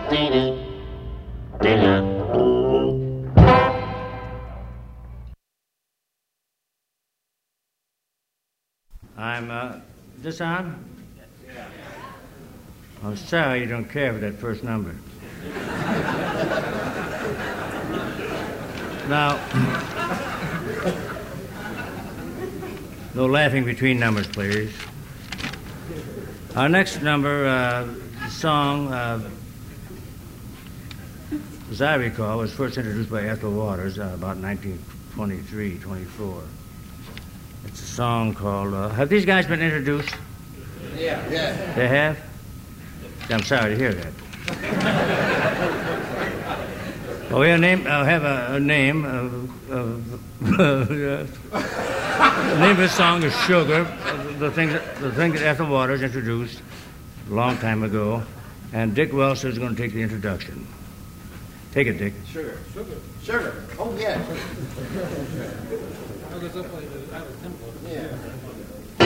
This on? I'm sorry you don't care for that first number. Now, no laughing between numbers, please. Our next number, song, as I recall, was first introduced by Ethel Waters about 1923, 24. It's a song called, have these guys been introduced? Yeah. They have? I'm sorry to hear that. Well, we have a name. The name of the song is Sugar, the thing that Ethel Waters introduced a long time ago. And Dick Welsh is going to take the introduction. Take it, Dick. Sugar. Oh, yeah. How goes up like out of tempo? Yeah.